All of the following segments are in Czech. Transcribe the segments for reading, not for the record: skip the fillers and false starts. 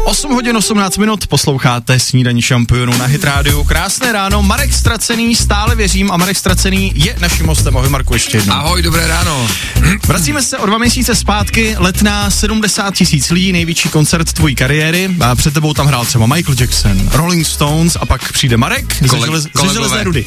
8 hodin 18 minut, posloucháte Snídaní šampionů na Hit Radio. Krásné ráno, Marek Stracený, stále věřím, a Marek Stracený je naším hostem. Ahoj Marku, ještě jednou. Ahoj, dobré ráno. Vracíme se o 2 měsíce zpátky, Letná, 70 000 lidí, největší koncert tvojí kariéry. A před tebou tam hrál třeba Michael Jackson, Rolling Stones a pak přijde Marek ze Železné rudy.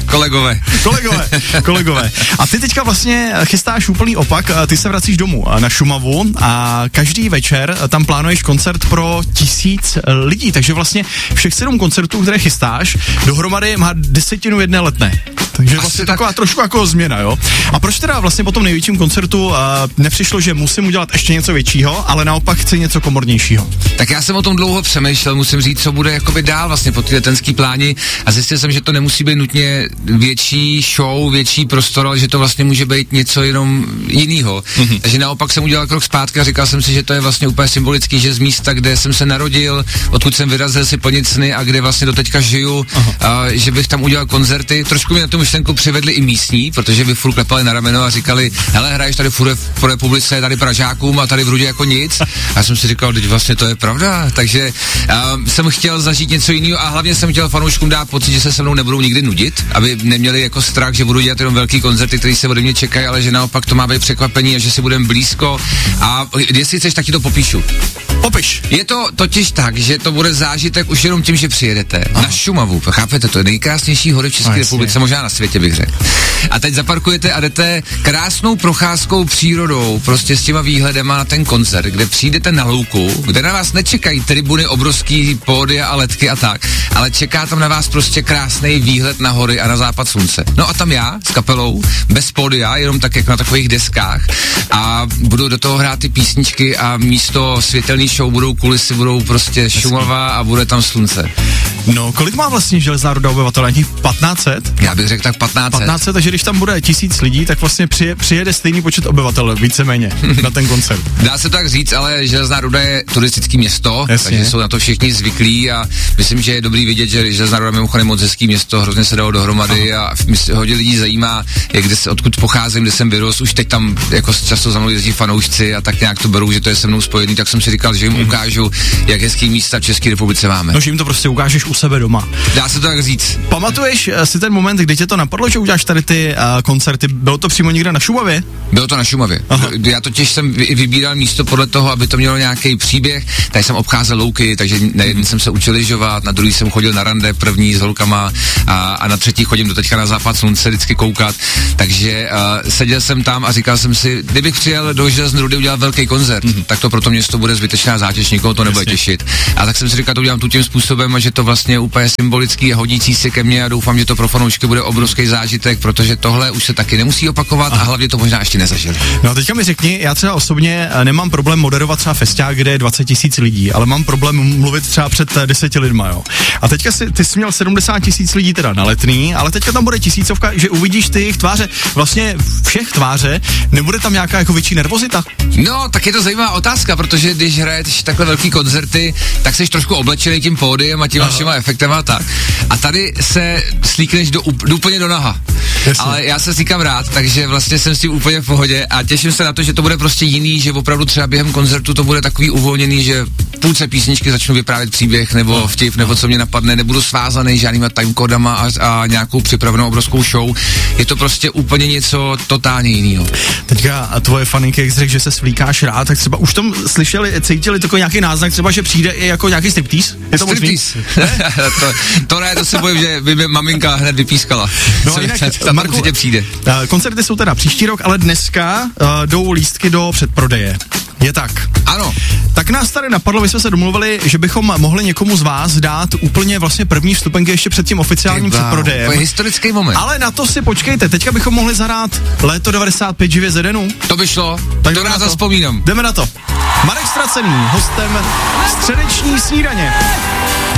Kolegové. A ty teďka vlastně chystáš úplný opak, ty se vracíš domů na Šumavu a každý večer tam plánuješ koncert pro 1000 lidí, takže vlastně všech 7 koncertů, které chystáš, dohromady má 10 jedné Letné. Takže vlastně taková trošku jako změna, jo. A proč teda vlastně po tom největším koncertu nepřišlo, že musím udělat ještě něco většího, ale naopak chci něco komornějšího? Tak já jsem o tom dlouho přemýšlel, musím říct, co bude jakoby dál vlastně po ty letenský pláni, a zjistil jsem, že to nemusí být nutně větší show, větší prostor, ale že to vlastně může být něco jenom jinýho. Takže naopak jsem udělal krok zpátky a říkal jsem si, že to je vlastně úplně symbolický, že z místa, kde jsem se narodil, odkud jsem vyrazil si plnit sny a kde vlastně doteďka žiju, že bych tam udělal koncerty. Trošku mi na tu myšlenku přivedli i místní, protože by furt klepali na rameno a říkali: hele, hraješ tady furt po republice, tady Pražákům a tady v Rudě jako nic. A já jsem si říkal, teď vlastně to je pravda, takže jsem chtěl zažít něco jiného a hlavně jsem chtěl fanouškům dát pocit, že se se mnou nebudou nikdy nudit, aby neměli jako strach, že budu dělat jenom velký koncerty, které se ode mě čekají, ale že naopak to má být překvapení a že si budeme blízko. A jestli chceš, tak ti to popíšu. Popiš. Je to totiž tak, že to bude zážitek už jenom tím, že přijedete na Šumavu. Chápete, to je nejkrásnější hory v České republice, možná na světě bych řekl. A teď zaparkujete a jdete krásnou procházkou přírodou, prostě s těma výhledema na ten koncert, kde přijdete na louku, kde na vás nečekají tribuny, obrovský pódia a ledky a tak, ale čeká tam na vás prostě krásný výhled na hory a na západ slunce. No a tam já s kapelou, bez pódia, jenom tak jak na takových deskách, a budu do toho hrát ty písničky a místo světelný show budou kulisy, budou prostě Šumava a bude tam slunce. No, kolik má vlastně Železná ruda obyvatel? Nějakých 1500? Já bych řekl tak 1500. Takže když tam bude 1000 lidí, tak vlastně přijede stejný počet obyvatel, víceméně, na ten koncert. Dá se tak říct, ale Železná ruda je turistické město, takže jsou na to všichni zvyklí a myslím, že je dobrý vidět, že Železná ruda je mimochodem moc hezký město, hrozně se dalo dohromady. A hodně lidí zajímá, odkud pocházím, kde jsem vyrostl, už teď tam jako často za mnou jezdí fanoušci a tak nějak to berou, že to je se mnou spojený, tak jsem si říkal, že jim ukážu, jak hezký místa v České republice máme. No, že jim to prostě ukážeš u sebe doma. Dá se to tak říct. Pamatuješ si ten moment, kdy tě to napadlo, že uděláš tady ty koncerty? Bylo to přímo někde na Šumavě? Bylo to na Šumavě. Já totiž jsem vybíral místo podle toho, aby to mělo nějaký příběh. Tady jsem obcházel louky, takže na jedný jsem se učil lyžovat, na druhý jsem chodil na rande první s holkama a na třetí chodím do teďka na západ slunce vždycky koukat. Takže seděl jsem tam a říkal jsem si, kdybych přijel do Železné rudy udělat velký koncert, tak to pro to město bude zbytečná zátěž, nikoho to nebude těšit. A tak jsem si říkal, to udělám tím způsobem, a že to vlastně je úplně symbolický a hodící se ke mně, a doufám, že to pro fanoušky bude obrovský zážitek, protože tohle už se taky nemusí opakovat a hlavně to možná ještě nezažili. No a teďka mi řekni, já třeba osobně nemám problém moderovat třeba festiák, kde je 20 000 lidí, ale mám problém mluvit třeba před 10 lidma, jo. A teďka ty jsi měl 70 000 lidí teda na Letný, ale teďka tam bude 1000, že uvidíš ty jejich tváře, vlastně všech tváře, nebude tam nějaká jako větší nervozita? No, tak je to zajímavá otázka, protože když hraješ takhle velký koncerty, tak jsi trošku oblečený tím pódiem a těma všema efektama a tak. A tady se slíkneš úplně do naha. Jasně. Ale já se slíkám rád, takže vlastně jsem s tím úplně v pohodě a těším se na to, že to bude prostě jiný, že opravdu třeba během koncertu to bude takový uvolněný, že půlce písničky začnu vyprávět příběh nebo vtip, nebo co mě napadne, nebudu svázaný žádnýma timekodama a nějakou připravenou obrovskou show. Je to prostě úplně něco totálně jiného. Teďka tvoje faninky, jak jsi řekl, že se svlíkáš rád, tak třeba už tam slyšeli, cítili takový nějaký náznak, třeba, že přijde i jako nějaký striptease? Je to možný? to ne, to se bojím, že by mě maminka hned vypískala. No, Marku, určitě přijde. Koncerty jsou teda příští rok, ale dneska jdou lístky do předprodeje. Je tak. Ano. Tak nás tady napadlo, my jsme se domluvili, že bychom mohli někomu z vás dát úplně vlastně první vstupenky ještě před tím oficiálním předprodejem. To je historický moment. Ale na to si počkejte, teďka bychom mohli zahrát Léto 95 živě z Edenu. To by šlo, tak to rád zavzpomínám. Jdeme na to. Marek Stracený, hostem středeční snídaně.